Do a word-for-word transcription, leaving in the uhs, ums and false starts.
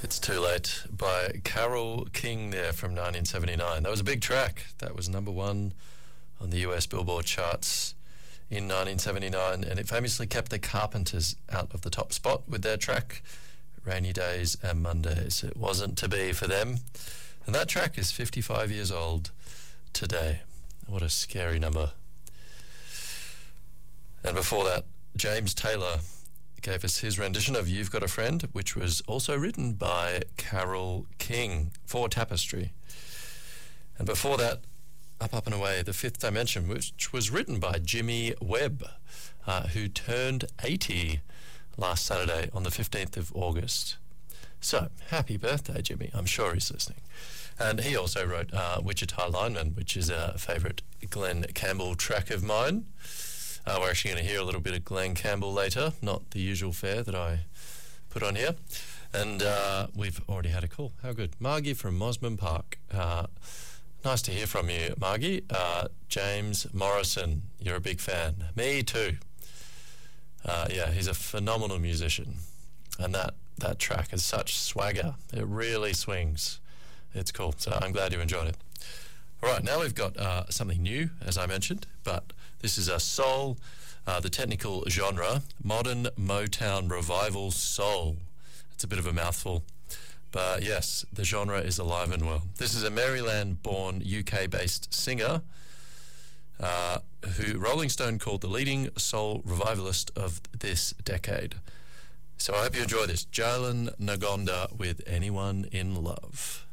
It's Too Late by Carole King there from nineteen seventy-nine. That was a big track. That was number one on the U S Billboard charts in nineteen seventy-nine, and it famously kept the Carpenters out of the top spot with their track Rainy Days and Mondays. It wasn't to be for them. And that track is fifty-five years old today. What a scary number. And before that, James Taylor gave us his rendition of You've Got a Friend, which was also written by Carole King for Tapestry. And before that, Up, Up and Away, The Fifth Dimension, which was written by Jimmy Webb, uh, who turned eighty last Saturday on the fifteenth of August. So, happy birthday, Jimmy. I'm sure he's listening. And he also wrote uh, Wichita Lineman, which is a favourite Glenn Campbell track of mine. Uh, we're actually going to hear a little bit of Glenn Campbell later, not the usual fare that I put on here. And uh, we've already had a call. How good. Margie from Mosman Park. Uh, nice to hear from you, Margie. Uh, James Morrison, you're a big fan. Me too. Uh, yeah, he's a phenomenal musician. And that, that track has such swagger. It really swings. It's cool. So I'm glad you enjoyed it. All right, now we've got uh, something new, as I mentioned, but this is a soul, uh, the technical genre, modern Motown revival soul. It's a bit of a mouthful, but yes, the genre is alive and well. This is a Maryland-born U K-based singer uh, who Rolling Stone called the leading soul revivalist of this decade. So I hope you enjoy this. Jalen Nagonda with Anyone in Love.